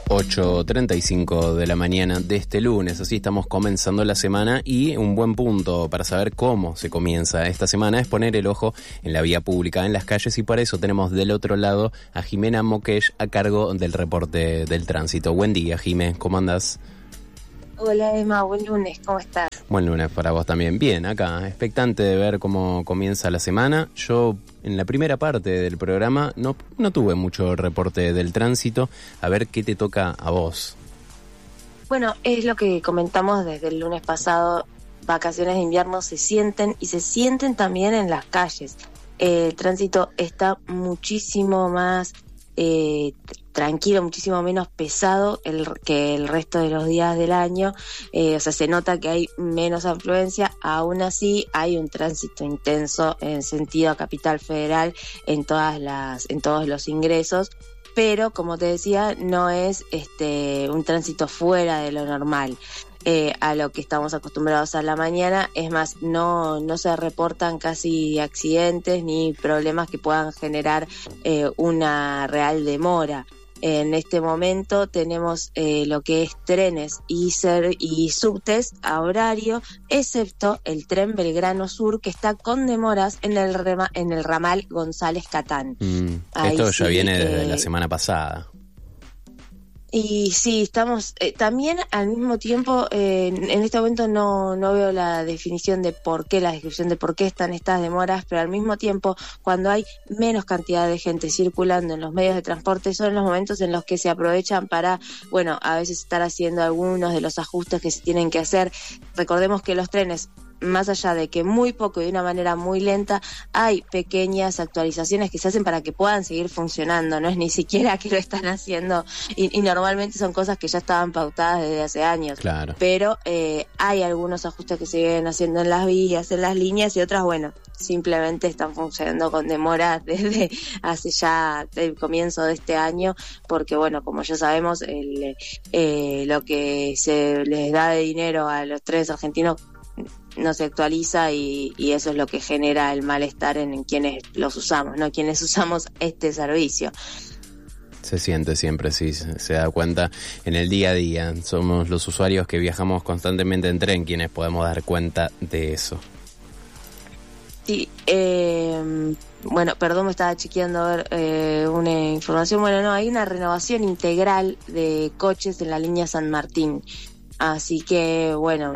8:35 de la mañana de este lunes, así estamos comenzando la semana y un buen punto para saber cómo se comienza esta semana es poner el ojo en la vía pública, en las calles, y para eso tenemos del otro lado a Jimena Moqueix a cargo del reporte del tránsito. Buen día, Jimé, ¿cómo andás? Hola Emma, buen lunes, ¿cómo estás? Buen lunes para vos también. Bien, acá, expectante de ver cómo comienza la semana. Yo en la primera parte del programa no tuve mucho reporte del tránsito. A ver qué te toca a vos. Bueno, es lo que comentamos desde el lunes pasado. Vacaciones de invierno se sienten también en las calles. El tránsito está muchísimo más tranquilo, muchísimo menos pesado que el resto de los días del año. O sea, se nota que hay menos afluencia. Aún así hay un tránsito intenso en sentido a Capital Federal en todos los ingresos, pero como te decía, no es un tránsito fuera de lo normal. A lo que estamos acostumbrados a la mañana. Es más, no se reportan casi accidentes ni problemas que puedan generar una real demora. En este momento tenemos lo que es trenes y subtes a horario, excepto el tren Belgrano Sur, que está con demoras en el ramal González Catán. Esto ya viene desde la semana pasada. Y sí, estamos también al mismo tiempo, en este momento no veo la descripción de por qué están estas demoras, pero al mismo tiempo, cuando hay menos cantidad de gente circulando en los medios de transporte, son los momentos en los que se aprovechan para, a veces estar haciendo algunos de los ajustes que se tienen que hacer. Recordemos que los trenes, más allá de que muy poco y de una manera muy lenta, hay pequeñas actualizaciones que se hacen para que puedan seguir funcionando. No es ni siquiera que lo están haciendo y normalmente son cosas que ya estaban pautadas desde hace años. Claro. Pero hay algunos ajustes que se vienen haciendo en las vías, en las líneas, y otras, simplemente están funcionando con demora desde hace ya el comienzo de este año, porque como ya sabemos, lo que se les da de dinero a los trenes argentinos no se actualiza y eso es lo que genera el malestar en quienes los usamos, ¿no? Quienes usamos este servicio. Se siente siempre, sí, se da cuenta en el día a día. Somos los usuarios que viajamos constantemente en tren quienes podemos dar cuenta de eso. Sí, perdón, me estaba chequeando a ver una información. Hay una renovación integral de coches en la línea San Martín. Así que,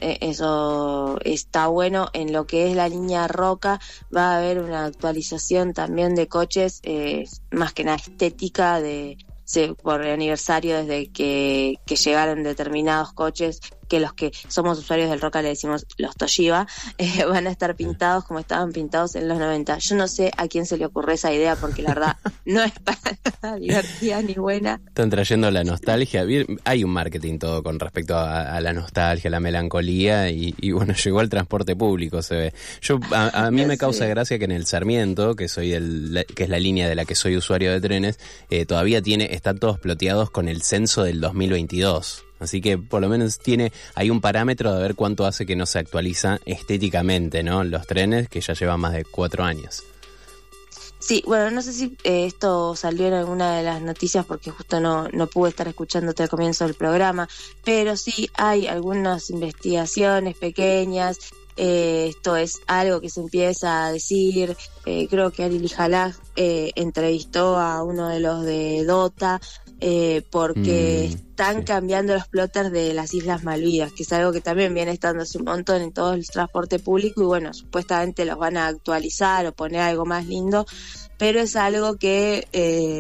eso está bueno. En lo que es la línea Roca va a haber una actualización también de coches, más que nada estética, por el aniversario desde que llegaron determinados coches, que los que somos usuarios del Roca le decimos los Toshiba, van a estar pintados como estaban pintados en los 90. Yo no sé a quién se le ocurre esa idea, porque la verdad no es para nada divertida ni buena. Están trayendo la nostalgia. Hay un marketing todo con respecto a la nostalgia, la melancolía, y llegó al transporte público, se ve. A mí me causa gracia que en el Sarmiento, que es la línea de la que soy usuario de trenes, todavía están todos ploteados con el censo del 2022. Así que por lo menos hay un parámetro de ver cuánto hace que no se actualiza estéticamente, ¿no? Los trenes, que ya llevan más de 4 años. Sí, no sé si esto salió en alguna de las noticias, porque justo no pude estar escuchándote al comienzo del programa, pero sí hay algunas investigaciones pequeñas. Esto es algo que se empieza a decir. Creo que Ari Lijalaj entrevistó a uno de los de DOTA, porque están cambiando los plotters de las Islas Malvinas, que es algo que también viene estando hace un montón en todo el transporte público, y supuestamente los van a actualizar o poner algo más lindo, pero es algo que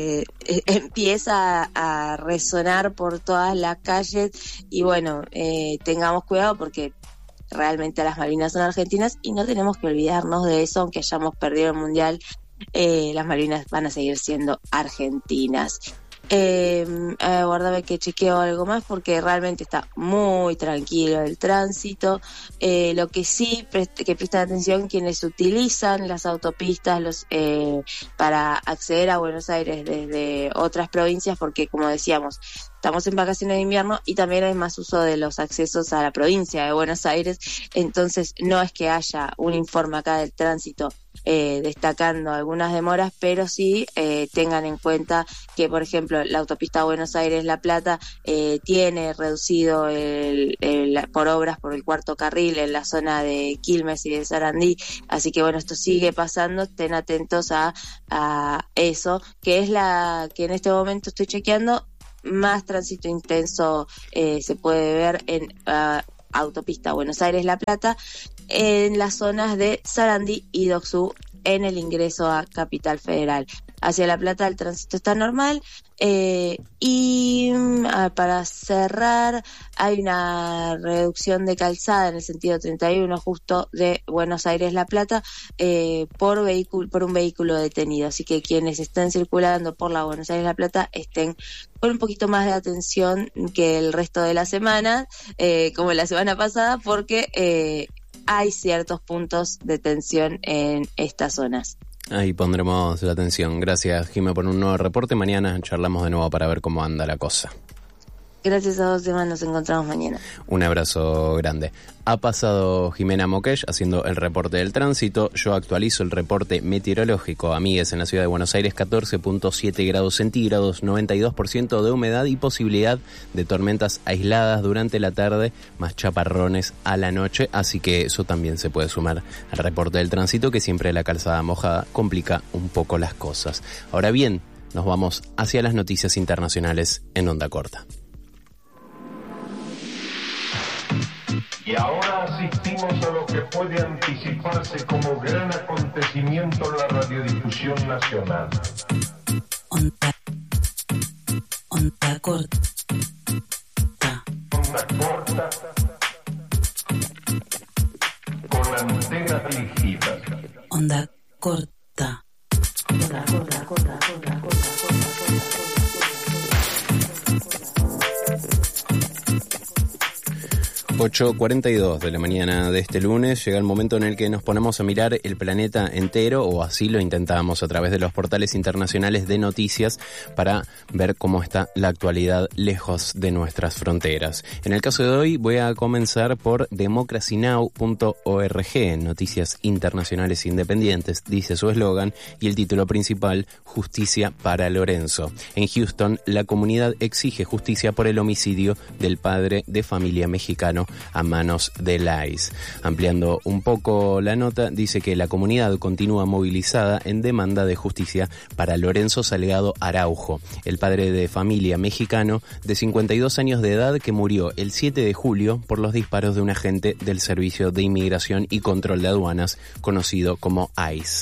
empieza a resonar por todas las calles, y tengamos cuidado, porque realmente las Malvinas son argentinas y no tenemos que olvidarnos de eso. Aunque hayamos perdido el Mundial, las Malvinas van a seguir siendo argentinas. Guardame que chequeo algo más, porque realmente está muy tranquilo el tránsito. Lo que sí que prestan atención quienes utilizan las autopistas para acceder a Buenos Aires desde otras provincias, porque como decíamos, estamos en vacaciones de invierno y también hay más uso de los accesos a la provincia de Buenos Aires. Entonces no es que haya un informe acá del tránsito destacando algunas demoras, pero sí tengan en cuenta que, por ejemplo, la autopista Buenos Aires-La Plata tiene reducido por obras por el cuarto carril en la zona de Quilmes y de Sarandí, así que bueno, esto sigue pasando, estén atentos a eso, que es la que en este momento estoy chequeando, más tránsito intenso se puede ver en autopista Buenos Aires-La Plata, en las zonas de Sarandí y Doxú, en el ingreso a Capital Federal. Hacia La Plata el tránsito está normal, y para cerrar, hay una reducción de calzada en el sentido 31 justo de Buenos Aires-La Plata por un vehículo detenido, así que quienes estén circulando por la Buenos Aires-La Plata estén con un poquito más de atención que el resto de la semana, como la semana pasada, porque hay ciertos puntos de tensión en estas zonas. Ahí pondremos la atención. Gracias, Jimé, por un nuevo reporte. Mañana charlamos de nuevo para ver cómo anda la cosa. Gracias a vos, Emma, nos encontramos mañana. Un abrazo grande. Ha pasado Jimena Moquesh haciendo el reporte del tránsito. Yo actualizo el reporte meteorológico. Amigues, en la ciudad de Buenos Aires, 14.7 grados centígrados, 92% de humedad y posibilidad de tormentas aisladas durante la tarde, más chaparrones a la noche. Así que eso también se puede sumar al reporte del tránsito, que siempre la calzada mojada complica un poco las cosas. Ahora bien, nos vamos hacia las noticias internacionales en onda corta. Y ahora asistimos a lo que puede anticiparse como gran acontecimiento en la radiodifusión nacional. Onda corta. Onda corta con antenas dirigidas. Onda corta. Onda corta, corta. 8:42 de la mañana de este lunes, llega el momento en el que nos ponemos a mirar el planeta entero, o así lo intentamos a través de los portales internacionales de noticias, para ver cómo está la actualidad lejos de nuestras fronteras. En el caso de hoy voy a comenzar por democracynow.org, noticias internacionales independientes, dice su eslogan, y el título principal, Justicia para Lorenzo. En Houston, la comunidad exige justicia por el homicidio del padre de familia mexicano a manos del ICE. Ampliando un poco la nota, dice que la comunidad continúa movilizada en demanda de justicia para Lorenzo Salgado Araujo, el padre de familia mexicano de 52 años de edad que murió el 7 de julio por los disparos de un agente del Servicio de Inmigración y Control de Aduanas, conocido como ICE.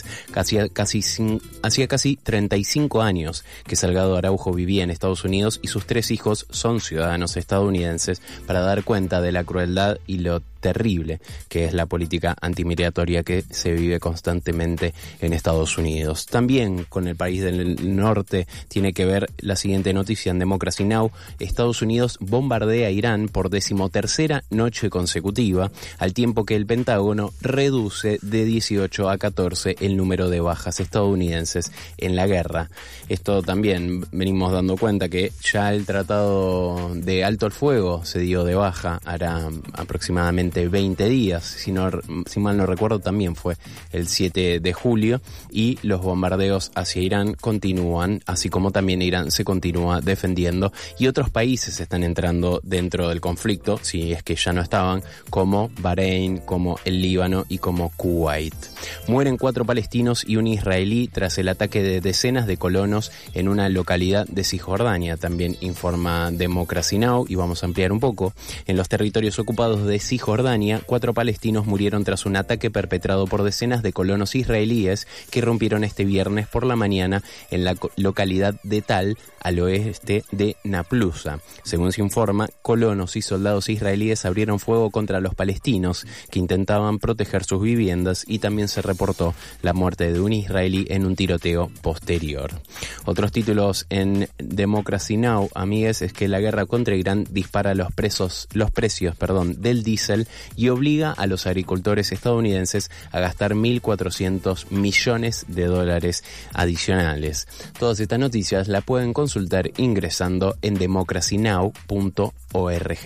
Hacía casi 35 años que Salgado Araujo vivía en Estados Unidos y sus 3 hijos son ciudadanos estadounidenses, para dar cuenta de la crueldad y lo terrible que es la política antimigratoria que se vive constantemente en Estados Unidos. También con el país del norte tiene que ver la siguiente noticia en Democracy Now! Estados Unidos bombardea a Irán por 13ª noche consecutiva, al tiempo que el Pentágono reduce de 18 a 14 el número de bajas estadounidenses en la guerra. Esto también venimos dando cuenta que ya el tratado de alto el fuego se dio de baja, hará aproximadamente 20 días, si mal no recuerdo, también fue el 7 de julio, y los bombardeos hacia Irán continúan, así como también Irán se continúa defendiendo, y otros países están entrando dentro del conflicto, si es que ya no estaban, como Bahrein, como el Líbano y como Kuwait. Mueren 4 palestinos y un israelí tras el ataque de decenas de colonos en una localidad de Cisjordania, también informa Democracy Now! Y vamos a ampliar un poco. En los territorios ocupados de Cisjordania, 4 palestinos murieron tras un ataque perpetrado por decenas de colonos israelíes que irrumpieron este viernes por la mañana en la localidad de Tal, al oeste de Naplusa. Según se informa, colonos y soldados israelíes abrieron fuego contra los palestinos que intentaban proteger sus viviendas, y también se reportó la muerte de un israelí en un tiroteo posterior. Otros títulos en Democracy Now!, amigues, es que la guerra contra Irán dispara los precios del diésel y obliga a los agricultores estadounidenses a gastar $1.400 millones adicionales. Todas estas noticias las pueden consultar ingresando en democracynow.org.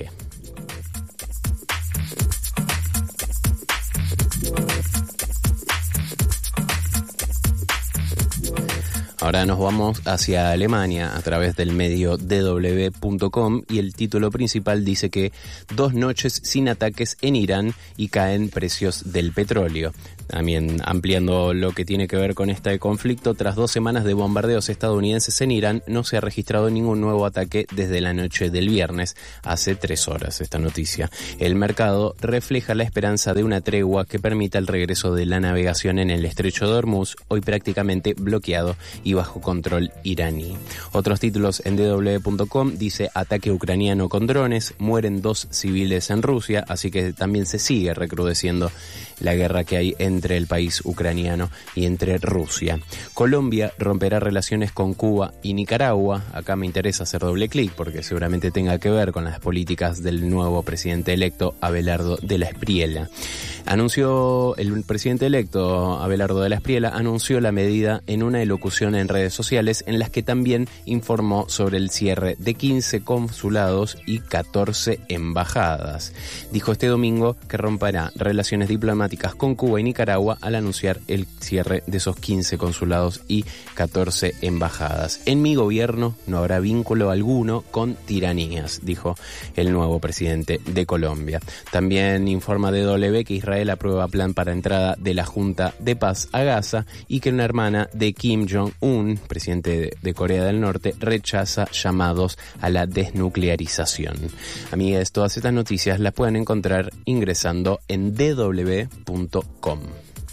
Ahora nos vamos hacia Alemania a través del medio dw.com y el título principal dice que 2 noches sin ataques en Irán y caen precios del petróleo. También ampliando lo que tiene que ver con este conflicto, tras 2 semanas de bombardeos estadounidenses en Irán, no se ha registrado ningún nuevo ataque desde la noche del viernes, hace 3 horas esta noticia. El mercado refleja la esperanza de una tregua que permita el regreso de la navegación en el estrecho de Hormuz, hoy prácticamente bloqueado y bajo control iraní. Otros títulos en dw.com dice ataque ucraniano con drones, mueren 2 civiles en Rusia, así que también se sigue recrudeciendo la guerra que hay entre el país ucraniano y entre Rusia. Colombia romperá relaciones con Cuba y Nicaragua. Acá me interesa hacer doble clic porque seguramente tenga que ver con las políticas del nuevo presidente electo Abelardo de la Espriella. El presidente electo Abelardo de la Espriella anunció la medida en una elocución en redes sociales en las que también informó sobre el cierre de 15 consulados y 14 embajadas. Dijo este domingo que romperá relaciones diplomáticas con Cuba y Nicaragua al anunciar el cierre de esos 15 consulados y 14 embajadas. En mi gobierno no habrá vínculo alguno con tiranías, dijo el nuevo presidente de Colombia. También informa DW que Israel aprueba plan para entrada de la Junta de Paz a Gaza y que una hermana de Kim Jong-un, presidente de Corea del Norte, rechaza llamados a la desnuclearización. Amigas, todas estas noticias las pueden encontrar ingresando en dw.com.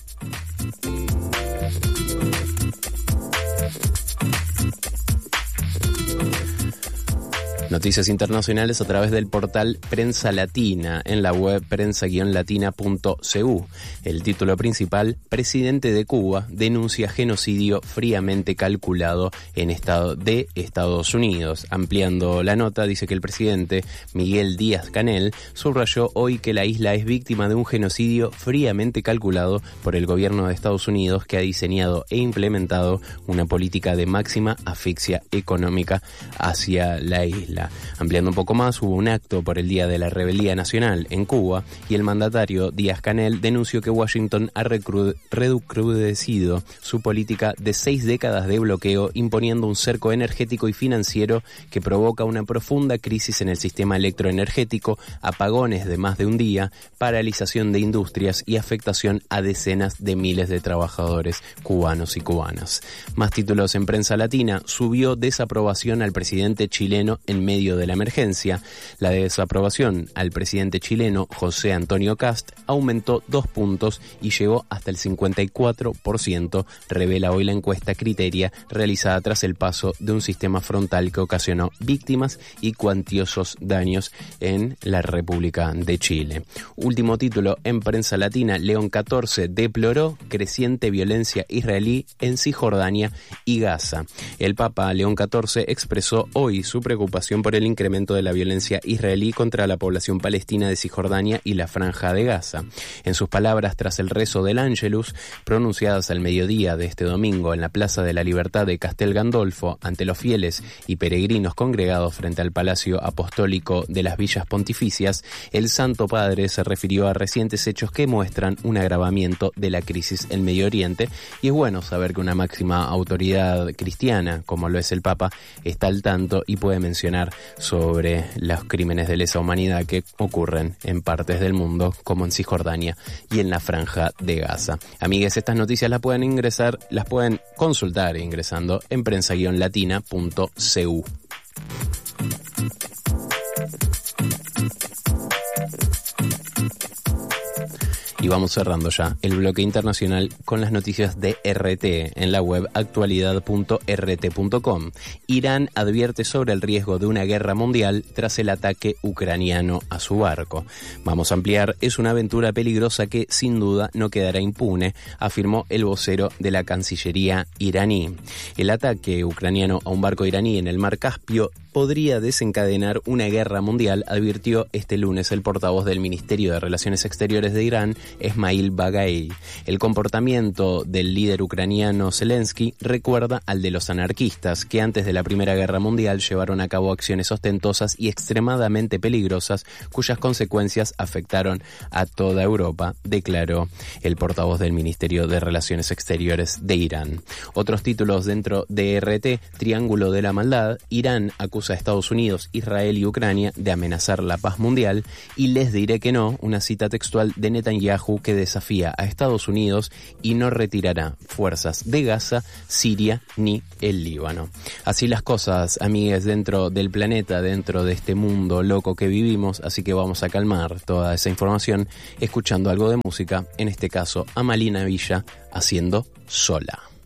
Noticias internacionales a través del portal Prensa Latina, en la web prensa-latina.cu. El título principal, presidente de Cuba denuncia genocidio fríamente calculado en Estados Unidos. Ampliando la nota, dice que el presidente Miguel Díaz-Canel subrayó hoy que la isla es víctima de un genocidio fríamente calculado por el gobierno de Estados Unidos, que ha diseñado e implementado una política de máxima asfixia económica hacia la isla. Ampliando un poco más, hubo un acto por el Día de la Rebeldía Nacional en Cuba y el mandatario Díaz-Canel denunció que Washington ha recrudecido su política de 6 décadas de bloqueo, imponiendo un cerco energético y financiero que provoca una profunda crisis en el sistema electroenergético, apagones de más de un día, paralización de industrias y afectación a decenas de miles de trabajadores cubanos y cubanas. Más títulos en Prensa Latina. Subió desaprobación al presidente chileno en medio de la emergencia. La desaprobación al presidente chileno José Antonio Kast aumentó 2 puntos y llegó hasta el 54%, revela hoy la encuesta Criteria realizada tras el paso de un sistema frontal que ocasionó víctimas y cuantiosos daños en la República de Chile. Último título en Prensa Latina, León XIV deploró creciente violencia israelí en Cisjordania y Gaza. El Papa León XIV expresó hoy su preocupación por el incremento de la violencia israelí contra la población palestina de Cisjordania y la Franja de Gaza. En sus palabras tras el rezo del Ángelus, pronunciadas al mediodía de este domingo en la Plaza de la Libertad de Castel Gandolfo, ante los fieles y peregrinos congregados frente al Palacio Apostólico de las Villas Pontificias, el Santo Padre se refirió a recientes hechos que muestran un agravamiento de la crisis en Medio Oriente, y es bueno saber que una máxima autoridad cristiana, como lo es el Papa, está al tanto y puede mencionar sobre los crímenes de lesa humanidad que ocurren en partes del mundo, como en Cisjordania y en la Franja de Gaza. Amigues, estas noticias las pueden consultar ingresando en prensa-latina.cu. Y vamos cerrando ya el bloque internacional con las noticias de RT en la web actualidad.rt.com. Irán advierte sobre el riesgo de una guerra mundial tras el ataque ucraniano a su barco. Vamos a ampliar, es una aventura peligrosa que sin duda no quedará impune, afirmó el vocero de la Cancillería iraní. El ataque ucraniano a un barco iraní en el Mar Caspio podría desencadenar una guerra mundial, advirtió este lunes el portavoz del Ministerio de Relaciones Exteriores de Irán Esmail Baghai. El comportamiento del líder ucraniano Zelensky recuerda al de los anarquistas, que antes de la Primera Guerra Mundial llevaron a cabo acciones ostentosas y extremadamente peligrosas, cuyas consecuencias afectaron a toda Europa, declaró el portavoz del Ministerio de Relaciones Exteriores de Irán. Otros títulos dentro de RT: Triángulo de la Maldad. Irán acusa a Estados Unidos, Israel y Ucrania de amenazar la paz mundial, y les diré que no, una cita textual de Netanyahu que desafía a Estados Unidos y no retirará fuerzas de Gaza, Siria ni el Líbano. Así las cosas, amigues, dentro del planeta, dentro de este mundo loco que vivimos, así que vamos a calmar toda esa información escuchando algo de música, en este caso a Malina Villa haciendo Sola.